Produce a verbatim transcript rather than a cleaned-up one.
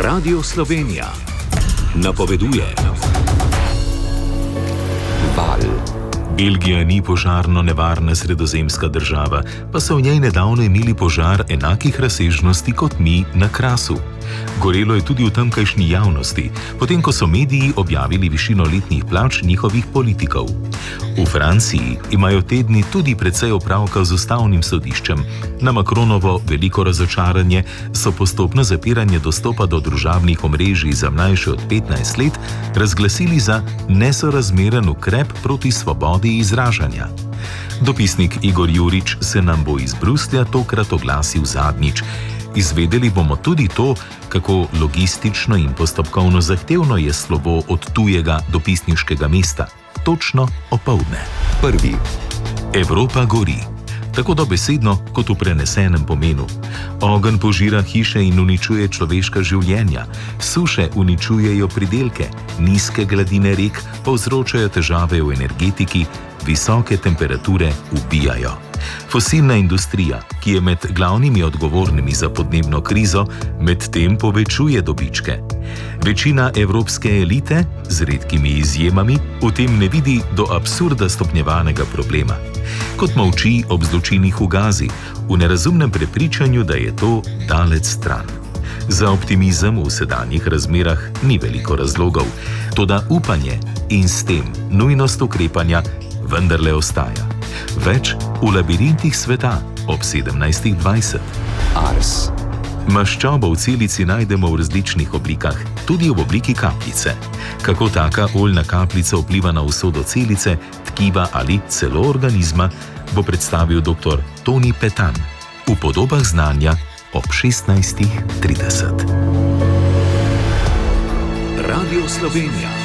Radio Slovenija napoveduje. Val. Belgija ni požarno nevarna sredozemska država, pa so v njej nedavno imeli požar enakih razsežnosti kot mi na Krasu. Gorelo je tudi v tamkajšnji javnosti, potem ko so mediji objavili višino letnih plač njihovih politikov. V Franciji imajo te dni tudi precej opravka z ustavnim sodiščem. Na Macronovo veliko razočaranje so postopno zapiranje dostopa do družabnih omrežij za mlajše od petnajst let razglasili za nesorazmeren ukrep proti svobodi izražanja. Dopisnik Igor Jurič se nam bo iz Bruslja tokrat oglasil zadnjič. Izvedeli bomo tudi to, kako logistično in postopkovno zahtevno je slovo od tujega dopisniškega mesta. Točno opoldne. Prvi. Evropa gori. Tako dobesedno kot v prenesenem pomenu. Ogenj požira hiše in uničuje človeška življenja, suše uničujejo pridelke, nizke gladine rek povzročajo težave v energetiki, visoke temperature ubijajo. Fosilna industrija, ki je med glavnimi odgovornimi za podnebno krizo, medtem povečuje dobičke. Večina evropske elite, z redkimi izjemami, v tem ne vidi do absurda stopnjevanega problema. Kot molči ob zločinih v Gazi, v nerazumnem prepričanju, da je to daleč stran. Za optimizem v sedanjih razmerah ni veliko razlogov, toda upanje in s tem nujnost ukrepanja vendarle ostaja. Več v labirintih sveta ob sedemnajstih dvajset. Ars. Maščobo v celici najdemo v različnih oblikah, tudi v obliki kapljice. Kako taka oljna kapljica vpliva na usodo celice, tkiva ali celo organizma, bo predstavil doktor Toni Petan v Podobah znanja ob šestnajstih trideset. Radio Slovenija.